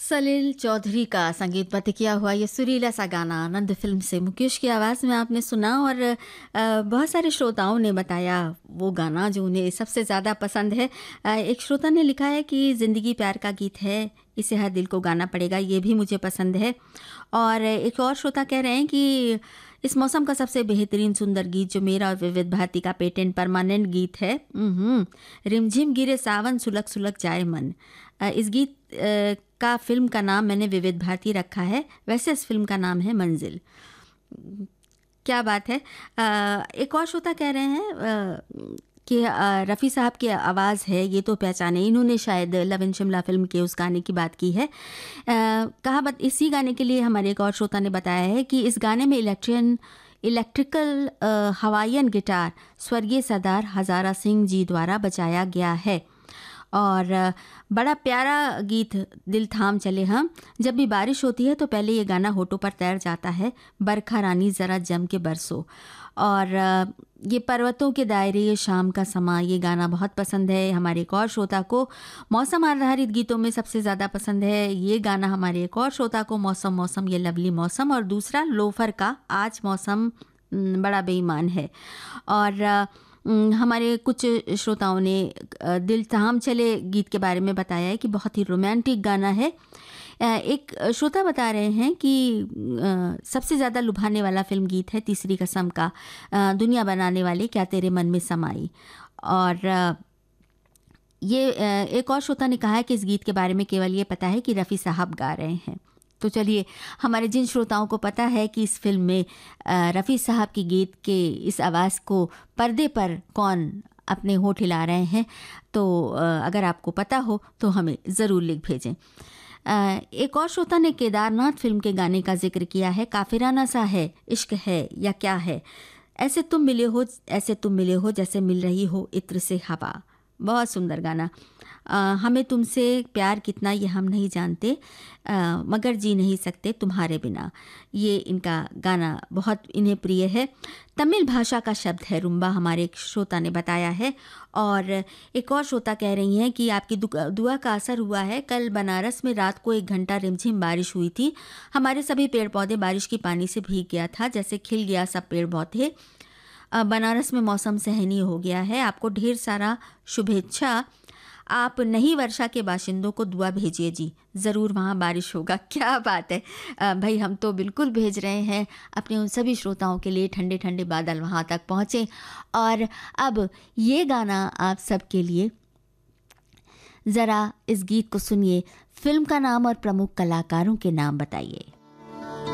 सलील चौधरी का संगीतबद्ध किया हुआ ये सुरीला सा गाना आनंद फिल्म से मुकेश की आवाज़ में आपने सुना। और बहुत सारे श्रोताओं ने बताया वो गाना जो उन्हें सबसे ज़्यादा पसंद है। एक श्रोता ने लिखा है कि ज़िंदगी प्यार का गीत है, इसे हर दिल को गाना पड़ेगा, ये भी मुझे पसंद है। और एक और श्रोता कह रहे हैं कि इस मौसम का सबसे बेहतरीन सुंदर गीत जो मेरा और विविध भारती का पेटेंट परमानेंट गीत है, रिमझिम गिरे सावन सुलग सुलग जाए मन। इस गीत का फिल्म का नाम मैंने विविध भारती रखा है, वैसे इस फिल्म का नाम है मंजिल। क्या बात है। एक और श्रोता कह रहे हैं कि रफ़ी साहब की आवाज़ है ये तो पहचाने, इन्होंने शायद लव इन शिमला फिल्म के उस गाने की बात की है। इसी गाने के लिए हमारे एक और श्रोता ने बताया है कि इस गाने में इलेक्ट्रिकल हवाईयन गिटार स्वर्गीय सरदार हज़ारा सिंह जी द्वारा बजाया गया है। और बड़ा प्यारा गीत दिल थाम चले हम, जब भी बारिश होती है तो पहले ये गाना होठों पर तैर जाता है, बरखा रानी ज़रा जम के बरसो। और ये पर्वतों के दायरे, ये शाम का समा, ये गाना बहुत पसंद है। हमारे एक और श्रोता को मौसम आधारित गीतों में सबसे ज़्यादा पसंद है ये गाना। हमारे एक और श्रोता को मौसम मौसम ये लवली मौसम, और दूसरा लोफर का आज मौसम बड़ा बेईमान है। और हमारे कुछ श्रोताओं ने दिल थाम चले गीत के बारे में बताया है कि बहुत ही रोमांटिक गाना है। एक श्रोता बता रहे हैं कि सबसे ज़्यादा लुभाने वाला फिल्म गीत है तीसरी कसम का, दुनिया बनाने वाले क्या तेरे मन में समाई। और ये एक और श्रोता ने कहा है कि इस गीत के बारे में केवल ये पता है कि रफ़ी साहब गा रहे हैं। तो चलिए, हमारे जिन श्रोताओं को पता है कि इस फिल्म में रफ़ी साहब की गीत के इस आवाज़ को पर्दे पर कौन अपने होठ हिला रहे हैं, तो अगर आपको पता हो तो हमें ज़रूर लिख भेजें। एक और श्रोता ने केदारनाथ फिल्म के गाने का जिक्र किया है, काफिराना सा है इश्क है या क्या है, ऐसे तुम मिले हो जैसे मिल रही हो इत्र से हवा। बहुत सुंदर गाना। हमें तुमसे प्यार कितना ये हम नहीं जानते, मगर जी नहीं सकते तुम्हारे बिना। ये इनका गाना बहुत इन्हें प्रिय है। तमिल भाषा का शब्द है रुम्बा, हमारे एक श्रोता ने बताया है। और एक और श्रोता कह रही हैं कि आपकी दुआ का असर हुआ है। कल बनारस में रात को 1 घंटा रिमझिम बारिश हुई थी। हमारे सभी पेड़ पौधे बारिश की पानी से भीग गया था, जैसे खिल गया सब पेड़ पौधे। बनारस में मौसम सहनीय हो गया है। आपको ढेर सारा शुभेच्छा। आप नई वर्षा के बाशिंदों को दुआ भेजिए जी, ज़रूर वहाँ बारिश होगा। क्या बात है भाई, हम तो बिल्कुल भेज रहे हैं अपने उन सभी श्रोताओं के लिए, ठंडे ठंडे बादल वहाँ तक पहुँचे। और अब ये गाना आप सबके लिए, ज़रा इस गीत को सुनिए। फिल्म का नाम और प्रमुख कलाकारों के नाम बताइए।